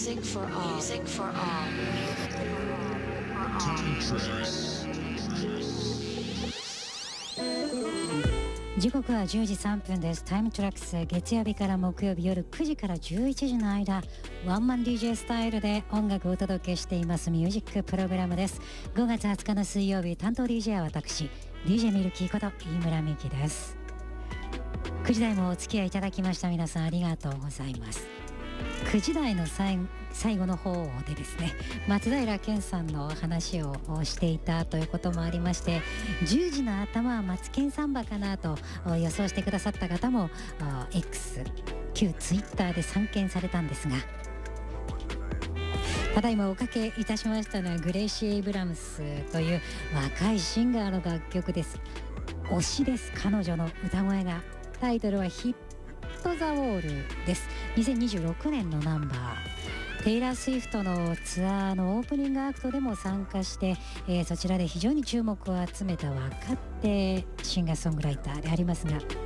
Music for all. Music for all. Time Tracks。 時刻は10時3分です。タイムトラックス、月曜日から木曜日夜9時から11時の間、ワンマン DJ スタイルで音楽をお届けしていますミュージックプログラムです。5月20日の水曜日、担当 DJ は私 DJ ミルキーこと飯村美希です。9時台もお付き合いいただきました皆さんありがとうございます。9時台の最後の方でですね、松平健さんの話をしていたということもありまして、10時の頭はマツケンサンバかなと予想してくださった方も X 旧ツイッターで散見されたんですが、ただいまおかけいたしましたのはグレイシー・エイブラムスという若いシンガーの楽曲です。推しです。彼女の歌声が。タイトルはヒット・ザ・ウォールです。2026年のナンバー。テイラー・スウィフトのツアーのオープニングアクトでも参加して、そちらで非常に注目を集めた若手シンガーソングライターでありますが、